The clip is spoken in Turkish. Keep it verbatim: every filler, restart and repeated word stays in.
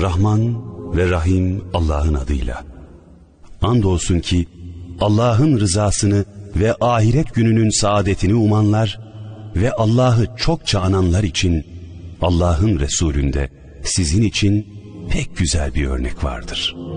Rahman ve Rahim Allah'ın adıyla. Andolsun ki Allah'ın rızasını ve ahiret gününün saadetini umanlar ve Allah'ı çokça ananlar için Allah'ın Resulünde sizin için pek güzel bir örnek vardır.